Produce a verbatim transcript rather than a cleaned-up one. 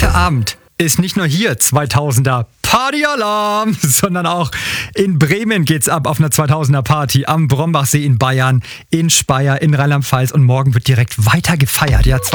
Heute Abend ist nicht nur hier zweitausender Partyalarm, sondern auch in Bremen geht's ab auf einer zweitausender Party am Brombachsee in Bayern, in Speyer, in Rheinland-Pfalz und morgen wird direkt weiter gefeiert. Ja,